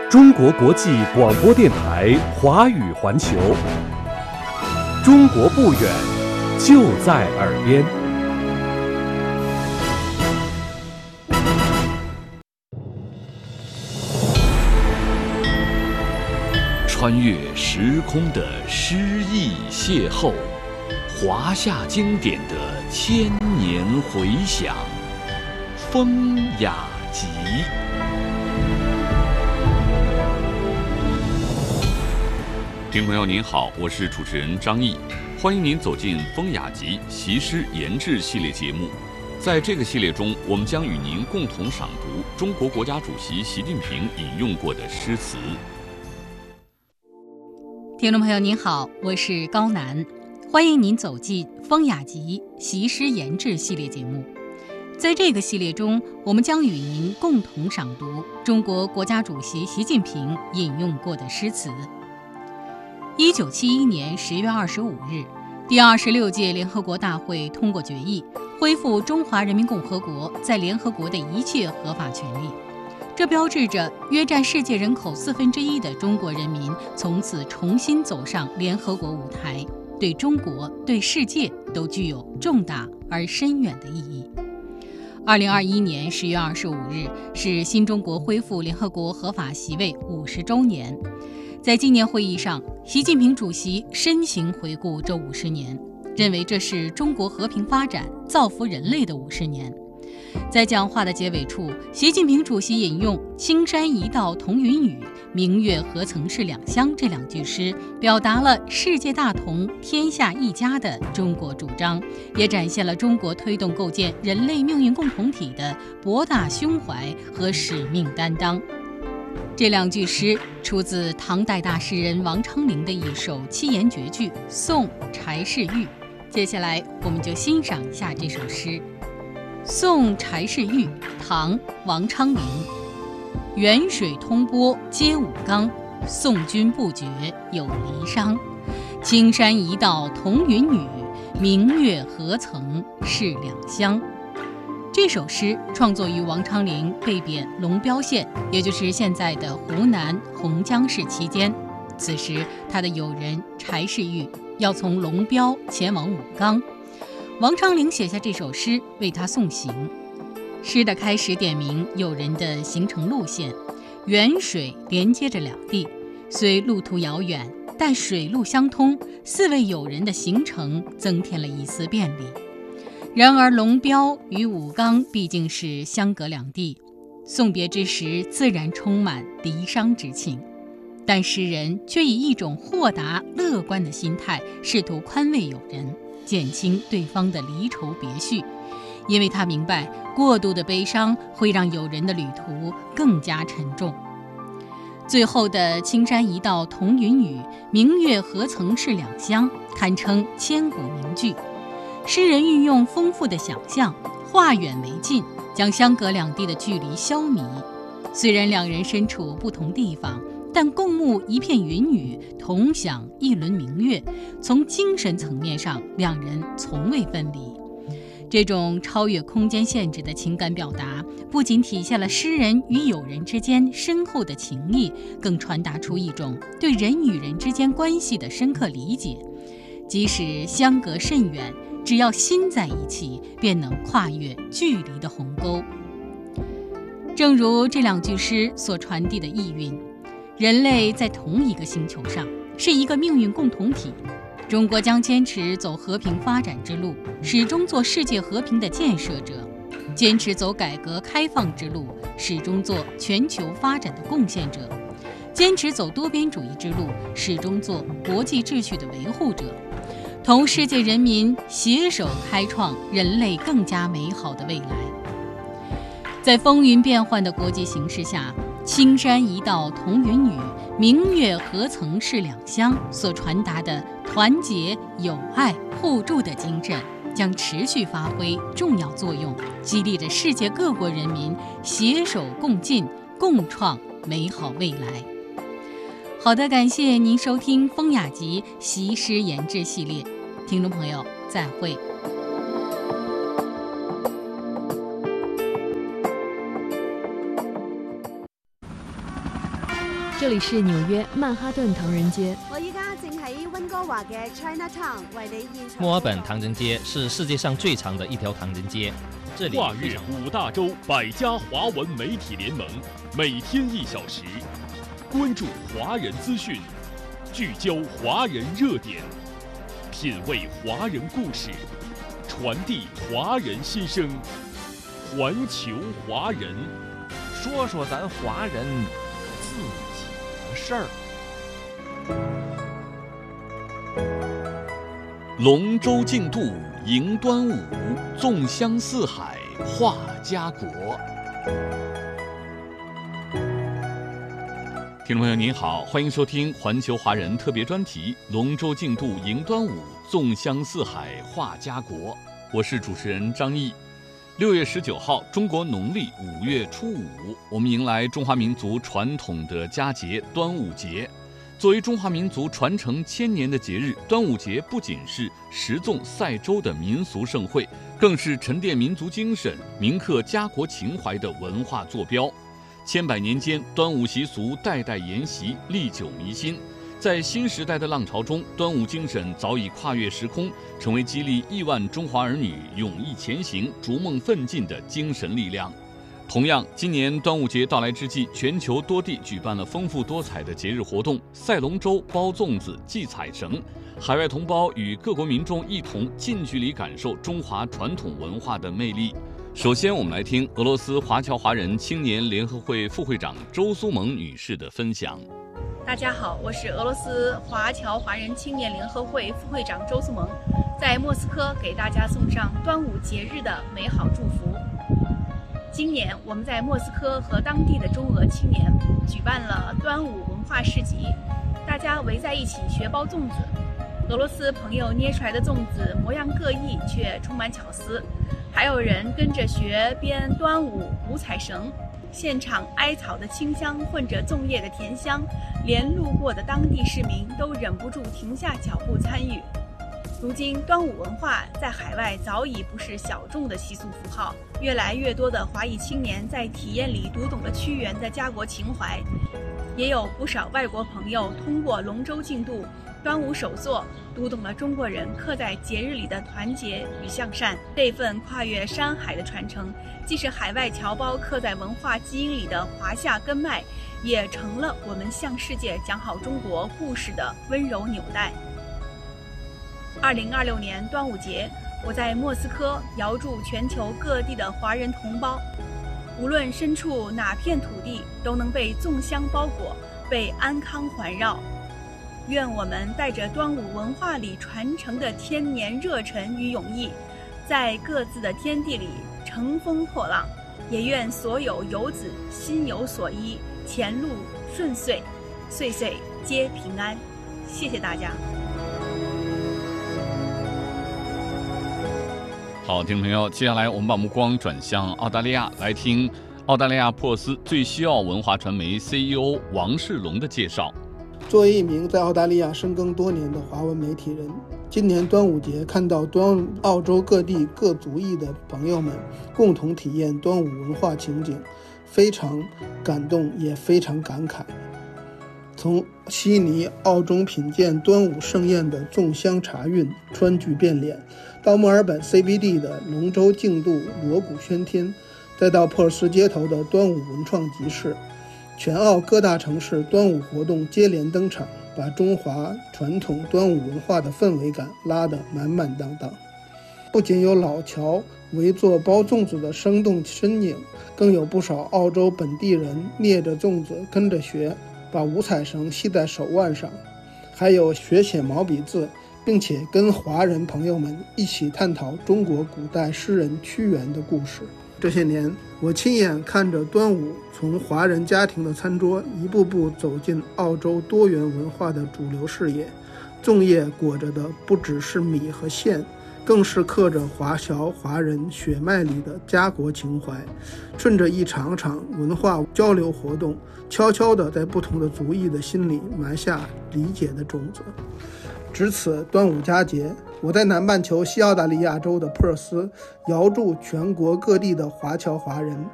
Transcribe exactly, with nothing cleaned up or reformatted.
中国国际广播电台华语环球，中国不远，就在耳边。 穿越时空的诗意邂逅，华夏经典的千年回响，风雅集。听众朋友您好，我是主持人张毅，欢迎您走进风雅集习诗研制系列节目。在这个系列中，我们将与您共同赏读中国国家主席习近平引用过的诗词。 听众朋友您好，我是高楠，欢迎您走进风雅集习诗研制系列节目。在这个系列中，我们将与您共同赏读中国国家主席习近平引用过的诗词。一九七一年十月二十五日，第二十六届联合国大会通过决议，恢复中华人民共和国在联合国的一切合法权利。这标志着约占世界人口四分之一的中国人民从此重新走上联合国舞台，对中国、对世界都具有重大而深远的意义。二零二一年十月二十五日是新中国恢复联合国合法席位五十周年。在纪念会议上，习近平主席深情回顾这五十年，认为这是中国和平发展、造福人类的五十年。在讲话的结尾处，习近平主席引用“青山一道同云雨，明月何曾是两乡”这两句诗，表达了世界大同、天下一家的中国主张，也展现了中国推动构建人类命运共同体的博大胸怀和使命担当。这两句诗出自唐代大诗人王昌龄的一首七言绝句《送柴氏玉》。接下来，我们就欣赏一下这首诗。《送柴氏玉》唐·王昌龄。远水通波接武冈，送君不觉有离殇。青山一道同云雨，明月何曾是两乡。这首诗创作于王昌龄被贬龙标县，也就是现在的湖南洪江市期间。此时，他的友人柴氏玉要从龙标前往武冈，王昌龄写下这首诗为他送行。诗的开始点明友人的行程路线，远水连接着两地，虽路途遥远，但水陆相通，四位友人的行程增添了一丝便利。然而龙标与武冈毕竟是相隔两地，送别之时自然充满离殇之情，但诗人却以一种豁达乐观的心态，试图宽慰友人，减轻对方的离愁别绪，因为他明白过度的悲伤会让友人的旅途更加沉重。最后的青山一道同云雨，明月何曾是两乡，堪称千古名句。诗人运用丰富的想象，化远为近，将相隔两地的距离消弭。虽然两人身处不同地方，但共沐一片云雨，同享一轮明月，从精神层面上，两人从未分离。这种超越空间限制的情感表达，不仅体现了诗人与友人之间深厚的情谊，更传达出一种对人与人之间关系的深刻理解。即使相隔甚远，只要心在一起，便能跨越距离的鸿沟。正如这两句诗所传递的意蕴，人类在同一个星球上，是一个命运共同体。中国将坚持走和平发展之路，始终做世界和平的建设者；坚持走改革开放之路，始终做全球发展的贡献者；坚持走多边主义之路，始终做国际秩序的维护者。同世界人民携手开创人类更加美好的未来。在风云变幻的国际形势下，青山一道同云雨，明月何曾是两乡所传达的团结、友爱、互助的精神，将持续发挥重要作用，激励着世界各国人民携手共进，共创美好未来。好的，感谢您收听风雅集习诗研制系列，听众朋友再会。 这里是纽約曼哈頓唐人街。 我依家正喺溫哥華嘅 Chinatown 為你現場。 墨爾本唐人街是世界上最長的一條唐人街。這裡跨越五大洲百家華文媒體聯盟，每天一小時，關注華人資訊，聚焦華人熱點，品味華人故事，傳遞華人心聲，環球華人， 說說咱華人自己的事兒。 龍舟競渡迎端午，粽香四海話家國。聽眾朋友您好，歡迎收聽環球華人特別專題《龍舟競渡迎端午，粽香四海話家國》，我是主持人張毅。六月十九號，中國農曆五月初五，我們迎來中華民族傳統的佳節端午節。作為中華民族傳承千年的節日，端午節不僅是食粽賽粥的民俗盛會，更是沉澱民族精神、銘刻家國情懷的文化坐標。千百年間，端午習俗代代沿襲，歷久彌新。在新時代的浪潮中，端午精神早已跨越時空，成為激勵億萬中華兒女勇毅前行、逐夢奮進的精神力量。同樣，今年端午節到來之際，全球多地舉辦了豐富多彩的節日活動，賽龍舟、包粽子、祭彩繩。海外同胞與各國民眾一同近距離感受中華傳統文化的魅力。首先，我們來聽俄羅斯華僑華人青年聯合會副會長周蘇萌女士的分享。 大家好，我是俄羅斯華僑華人青年聯合會副會長周蘇萌，在莫斯科給大家送上端午節日的美好祝福。今年我們在莫斯科和當地的中俄青年舉辦了端午文化市集，大家圍在一起學包粽子。俄羅斯朋友捏出來的粽子模樣各異，卻充滿巧思，還有人跟着學編端午五彩繩，現場艾草的清香混着粽葉的甜香，連路過的當地市民都忍不住停下腳步參與。如今，端午文化在海外早已不是小眾的習俗符號，越來越多的華裔青年在體驗裡讀懂了屈原的家國情懷，也有不少外國朋友通過龍舟競渡、端午手作，讀懂了中國人刻在節日裡的團結與向善。這份跨越山海的傳承，既是海外僑胞刻在文化基因裡的華夏根脈，也成了我們向世界講好中國故事的溫柔紐帶。二零二六年端午節，我在莫斯科遙祝全球各地的華人同胞，無論身處哪片土地，都能被粽香包裹，被安康環繞。願我們帶着端午文化裡傳承的天年熱忱與勇毅，在各自的天地裡乘風破浪。也願所有遊子心有所依，前路順遂，歲歲皆平安。謝謝大家。 好，聽眾朋友，接下來我們把目光轉向澳大利亞，來聽澳大利亞珀斯最需要文化傳媒 C E O 王世龍的介紹。 作為一名在澳大利亞深耕多年的華文媒體人，今年端午節看到端澳洲各地各族裔的朋友們共同體驗端午文化情景，非常感動，也非常感慨。從悉尼、澳中品鑑端午盛宴的粽香茶韻、川劇變臉，到墨爾本 C B D 的龍舟競渡鑼鼓喧天，再到珀斯街頭的端午文創集市，全澳各大城市端午活動接連登場，把中華傳統端午文化的氛圍感拉得滿滿當當。不僅有老僑圍坐包粽子的生動身影，更有不少澳洲本地人捏着粽子跟着學，把五彩繩繫在手腕上，還有學寫毛筆字，並且跟華人朋友們一起探討中國古代詩人屈原的故事。這些年，我親眼看着端午從華人家庭的餐桌一步步走進澳洲多元文化的主流視野，粽葉裹着的不只是米和餡，更是刻着華僑華人血脈裡的家國情懷，順着一場場文化交流活動，悄悄地在不同的族裔的心裡埋下理解的種子。值此端午佳節，我在南半球西澳大利亞州的珀斯遙祝全國各地的華僑華人